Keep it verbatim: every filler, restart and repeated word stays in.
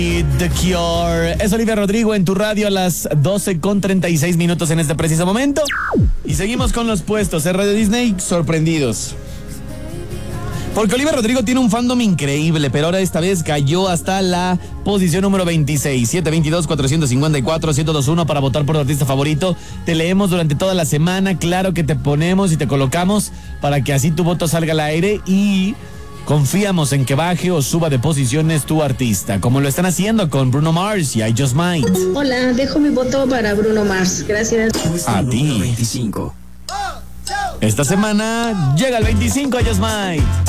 The Cure. Es Olivia Rodrigo en tu radio a las doce con treinta y seis minutos en este preciso momento. Y seguimos con los puestos en Radio Disney sorprendidos. Porque Olivia Rodrigo tiene un fandom increíble, pero ahora esta vez cayó hasta la posición número veintiséis. siete veintidós, cuatrocientos cincuenta y cuatro, ciento veintiuno para votar por tu artista favorito. Te leemos durante toda la semana. Claro que te ponemos y te colocamos para que así tu voto salga al aire y confiamos en que baje o suba de posiciones tu artista, como lo están haciendo con Bruno Mars y I Just Might. Hola, dejo mi voto para Bruno Mars. Gracias. A ti. Esta semana llega el veinticinco I Just Might.